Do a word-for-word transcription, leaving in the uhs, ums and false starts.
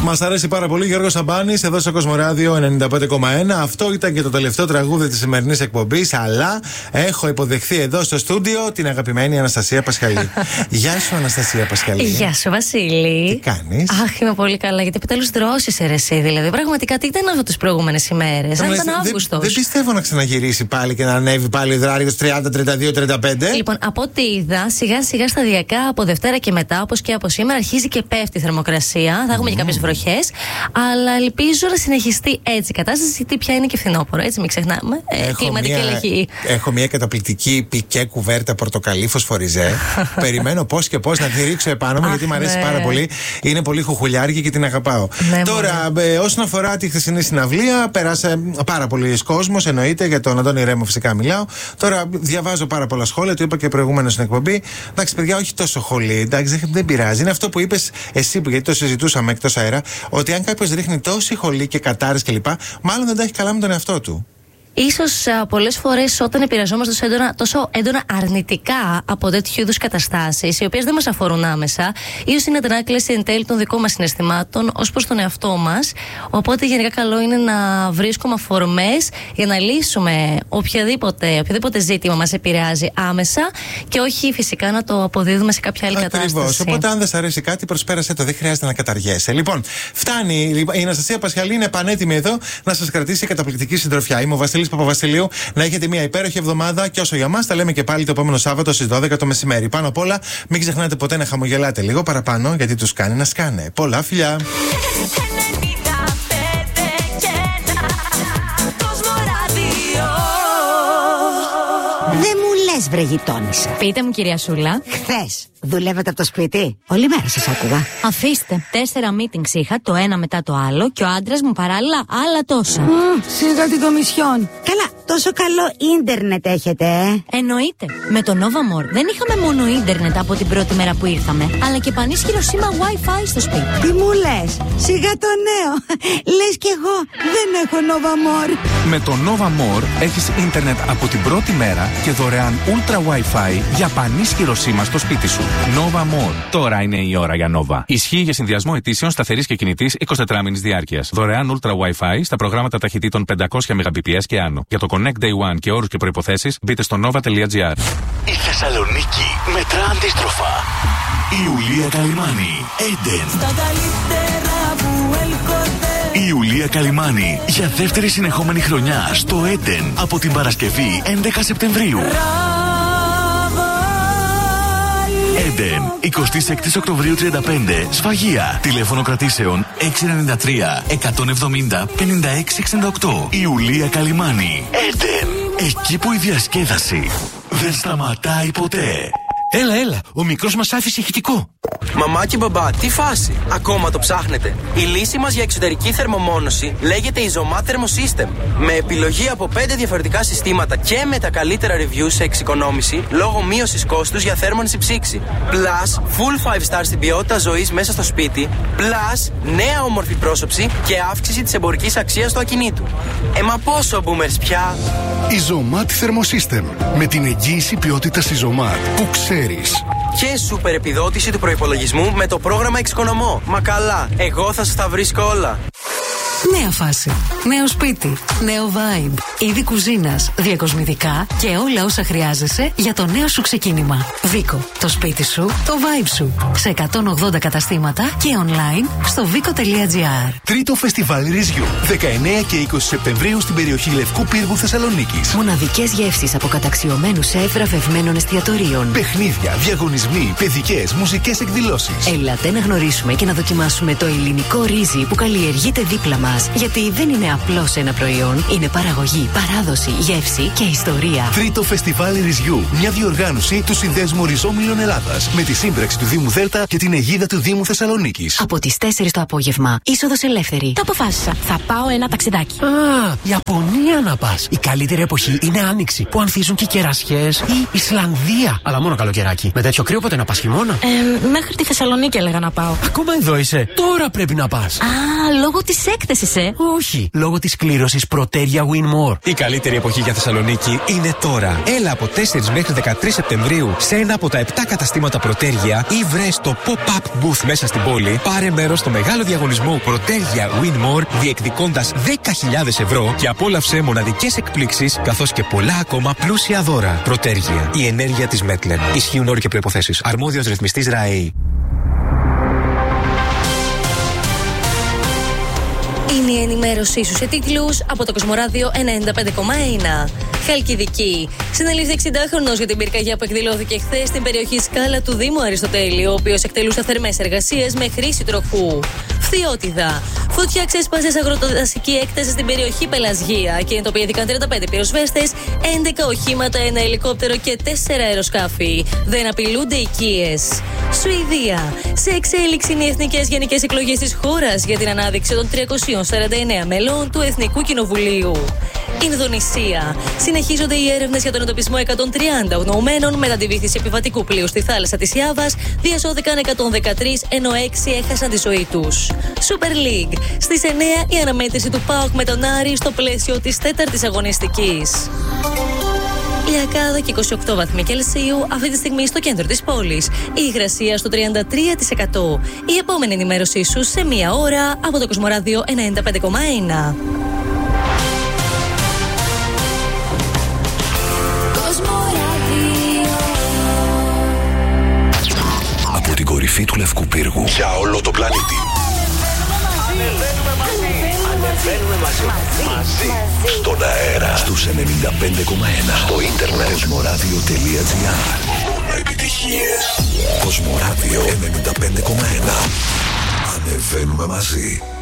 Μας αρέσει πάρα πολύ. Γιώργος Σαμπάνης, εδώ στο Κοσμοράδιο ενενήντα πέντε κόμμα ένα. Αυτό ήταν και το τελευταίο τραγούδι της σημερινής εκπομπής. Αλλά έχω υποδεχθεί εδώ στο στούντιο την αγαπημένη Αναστασία Πασχαλή. Γεια σου, Αναστασία Πασχαλή. Γεια σου, Βασίλη. Τι κάνεις? Αχ, είμαι πολύ καλά, γιατί επιτέλους δρόσισαι ρε εσύ. Δηλαδή, πραγματικά τι ήταν αυτό τις προηγούμενες ημέρες? Αν ήταν Αύγουστος. Δεν πιστεύω να ξαναγυρίσει πάλι και να ανέβει πάλι ο υδράργος τριάντα, τριάντα δύο, τριάντα πέντε. Λοιπόν, από ό,τι είδα, σιγά σιγά σταδιακά από Δευτέρα και μετά, όπως και από σήμερα, αρχίζει και πέφτει η θερμοκρασία. Θα έχουμε mm. και κάποιες βροχές. Αλλά ελπίζω να συνεχιστεί έτσι η κατάσταση, γιατί πια είναι και φθινόπωρο. Έτσι, μην ξεχνάμε. Ε, κλιματική αλλαγή. Έχω μια καταπληκτική πικέ κουβέρτα πορτοκαλί φωσφοριζέ. Περιμένω πώς και πώς να τη ρίξω επάνω μου, γιατί μου αρέσει ναι. πάρα πολύ. Είναι πολύ χουχουλιάρικη και την αγαπάω. Ναι, τώρα, ε, όσον αφορά τη χθεσινή συναυλία, πέρασε πάρα πολλοί κόσμος. Εννοείται, για τον Αντώνη Ρέμο φυσικά μιλάω. Τώρα διαβάζω πάρα πολλά σχόλια, το είπα και προηγούμενα στην εκπομπή. Εντάξει, παιδιά, όχι τόσο χολή. Εντάξει, δεν πειράζει. Είναι αυτό που είπες εσύ, γιατί το συζητούσαμε εκτός αέρα, ότι αν κάποιος ρίχνει τόση χολή και κατάρες κλπ., μάλλον δεν τα έχει καλά με τον εαυτό του. Ίσως πολλές φορές όταν επηρεαζόμαστε τόσο έντονα, τόσο έντονα αρνητικά από τέτοιου είδους καταστάσεις, οι οποίες δεν μας αφορούν άμεσα, ίσως είναι αντανάκλαση εν τέλει των δικών μας συναισθημάτων ως προς τον εαυτό μας. Οπότε γενικά καλό είναι να βρίσκουμε αφορμές για να λύσουμε οποιαδήποτε, οποιαδήποτε ζήτημα μας επηρεάζει άμεσα και όχι φυσικά να το αποδίδουμε σε κάποια άλλη Ακριβώς. κατάσταση. Οπότε αν δεν σ' αρέσει κάτι, προσπέρασε το, δεν χρειάζεται να καταργέσαι. Λοιπόν, φτάνει. Η Αναστασία Πασχαλή είναι πανέτοιμη εδώ να σας κρατήσει καταπληκτική συντροφιά. Είμαι ο Βασίλης Παπαβασιλείου. Να έχετε μια υπέροχη εβδομάδα και όσο για μας, τα λέμε και πάλι το επόμενο Σάββατο στις δώδεκα το μεσημέρι. Πάνω απ' όλα, μην ξεχνάτε ποτέ να χαμογελάτε λίγο παραπάνω, γιατί τους κάνει να σκάνε. Πολλά φιλιά! Δεν μου λες, βρε γειτόνισσα. Πείτε μου, κυρία Σούλα. Χθες δουλεύετε από το σπίτι? Όλη μέρα σας άκουγα. Αφήστε. Τέσσερα meetings είχα, το ένα μετά το άλλο, και ο άντρας μου παράλληλα άλλα τόσα. Mm, σίγα την κομισιόν. Καλά, τόσο καλό ίντερνετ έχετε, ε. Εννοείται. Με το Nova More δεν είχαμε μόνο ίντερνετ από την πρώτη μέρα που ήρθαμε, αλλά και πανίσχυρο σήμα Wi-Fi στο σπίτι. Τι μου λες? Σιγά το νέο. Λες κι εγώ δεν έχω Nova More. Με το Nova More έχεις ίντερνετ από την πρώτη μέρα και δωρεάν Ultra Wi-Fi για πανίσχυρο σήμα στο σπίτι σου. Nova More. Τώρα είναι η ώρα για Nova. Ισχύει για συνδυασμό αιτήσεων σταθερής και κινητής εικοσιτετράμινης διάρκειας. Δωρεάν Ultra Wi-Fi στα προγράμματα ταχυτήτων πεντακόσια Mbps και άνω. Για το Connect Day One και όρους και προϋποθέσεις μπείτε στο nova.gr. Η Θεσσαλονίκη μετρά αντίστροφα. Η Ιουλία Καλυμάνη, Eden. Η Ιουλία Καλυμάνη για δεύτερη συνεχόμενη χρονιά στο Eden από την Παρασκευή έντεκα Σεπτεμβρίου. Eden, εικοστή έκτη Οκτωβρίου τριάντα πέντε, Σφαγεία. Τηλέφωνο κρατήσεων έξι εννιά τρία, εκατόν εβδομήντα, πενήντα έξι εξήντα οκτώ. Ιουλία Καλυμάνη. Eden, εκεί που η διασκέδαση δεν σταματάει ποτέ. Έλα, έλα, ο μικρός μας άφησε ηχητικό. Μαμά και μπαμπά, τι φάση, ακόμα το ψάχνετε? Η λύση μας για εξωτερική θερμομόνωση λέγεται Isomat Thermosystem. Με επιλογή από πέντε διαφορετικά συστήματα και με τα καλύτερα reviews σε εξοικονόμηση λόγω μείωσης κόστους για θέρμανση ψήξη. Plus, full five star στην ποιότητα ζωής μέσα στο σπίτι. Plus, νέα όμορφη πρόσωψη και αύξηση της εμπορικής αξίας του ακινήτου. Ε, μα πόσο boomers πια! Isomat Thermosystem. Με την εγγύηση ποιότητας Isomat που ξέρεις. Και σούπερ επιδότηση του προϋπολογισμού με το πρόγραμμα Εξοικονομώ. Μα καλά, εγώ θα σας τα βρίσκω όλα. Νέα φάση, νέο σπίτι, νέο vibe, είδη κουζίνας, διακοσμητικά και όλα όσα χρειάζεσαι για το νέο σου ξεκίνημα. Βίκο, το σπίτι σου, το vibe σου. Σε εκατόν ογδόντα καταστήματα και online στο βίκο.gr. Τρίτο φεστιβάλ Ρυζιού, δεκαεννέα και είκοσι Σεπτεμβρίου στην περιοχή Λευκού Πύργου Θεσσαλονίκης. Μοναδικές γεύσεις από καταξιωμένους σεφ βραβευμένων εστιατορίων. Παιχνίδια, διαγωνισμοί, παιδικές, μουσικές εκδηλώσεις. Έλατε να γνωρίσουμε και να δοκιμάσουμε το ελληνικό ρύζι που καλλιεργείται δίπλα μας. Γιατί δεν είναι απλώς ένα προϊόν, είναι παραγωγή, παράδοση, γεύση και ιστορία. Τρίτο φεστιβάλ Ρυζιού, μια διοργάνωση του Συνδέσμου Ριζόμιλων Ελλάδας με τη σύμπραξη του Δήμου Δέλτα και την αιγίδα του Δήμου Θεσσαλονίκης. Από τις τέσσερις το απόγευμα, είσοδος ελεύθερη. Το αποφάσισα. Θα πάω ένα ταξιδάκι. Α, Ιαπωνία να πας. Η καλύτερη εποχή είναι άνοιξη, που ανθίζουν και οι κερασιές. Ή Ισλανδία, αλλά μόνο καλοκαιράκι. Με τέτοιο κρύο πότε να πας, χειμώνα? Ε, μέχρι τη Θεσσαλονίκη έλεγα να πάω. Ακόμα εδώ είσαι. Τώρα πρέπει να πας. Α, λόγω της έκθεσης πτώσεις, ε? Όχι, λόγω της κλήρωσης Proteria Win More. Η καλύτερη εποχή για Θεσσαλονίκη είναι τώρα. Έλα από τέσσερις μέχρι δεκατρείς Σεπτεμβρίου σε ένα από τα επτά καταστήματα Proteria ή βρες το pop-up booth μέσα στην πόλη. Πάρε μέρος στο μεγάλο διαγωνισμό Proteria Win More, διεκδικώντας δέκα χιλιάδες ευρώ και απόλαυσε μοναδικές εκπλήξεις καθώς και πολλά ακόμα πλούσια δώρα. Proteria, η ενέργεια της Μέτλεν. Ισχύουν όροι και προϋποθέσεις. Αρμόδιος ρυθμιστής ΡΑΕΗ. Είναι η ενημέρωσή σου σε τίτλους από το Κοσμοράδιο ενενήντα πέντε κόμμα ένα. Χαλκιδική. Συνελήφθη εξηντάχρονος για την πυρκαγιά που εκδηλώθηκε χθες στην περιοχή Σκάλα του Δήμου Αριστοτέλη, ο οποίος εκτελούσε θερμές εργασίες με χρήση τροχού. Φθιώτιδα. Φωτιά ξέσπασε σε αγροτοδασική έκταση στην περιοχή Πελασγία και εντοπίστηκαν τριάντα πέντε πυροσβέστες, έντεκα οχήματα, ένα ελικόπτερο και τέσσερα αεροσκάφη. Δεν απειλούνται οικίες. Σουηδία. Σε εξέλιξη είναι οι εθνικές γενικές εκλογές της χώρας για την ανάδειξη των τριακοσίων σαράντα εννέα μελών του Εθνικού Κοινοβουλίου. Ινδονησία. Συνεχίζονται οι έρευνες για τον εντοπισμό εκατόν τριάντα αγνοωμένων μετά τη βύθιση επιβατικού πλοίου στη θάλασσα της Ιάβας. Διασώθηκαν εκατόν δεκατρείς, ενώ έξι έχασαν τη ζωή τους. Super League. Στις εννέα η αναμέτρηση του ΠΑΟΚ με τον Άρη στο πλαίσιο της τέταρτης αγωνιστικής. Λιακάδα και είκοσι οκτώ βαθμοί Κελσίου αυτή τη στιγμή στο κέντρο της πόλης. Η υγρασία στο τριάντα τρία τοις εκατό. Η επόμενη ενημέρωσή σου σε μία ώρα από το Κοσμοράδιο ενενήντα πέντε κόμμα ένα. Από την κορυφή του Λευκού Πύργου για όλο το πλανήτη. Ανεβαίνουμε μαζί. Ανεβαίνουμε μαζί. Μαζί. Στον αέρα. Στους ενενήντα πέντε κόμμα ένα. Στο ίντερνετ. Κοσμοράδιο τελεία τζι άρ. Μόνο επιτυχίες. Κοσμοράδιο ενενήντα πέντε κόμμα ένα. Ανεβαίνουμε μαζί.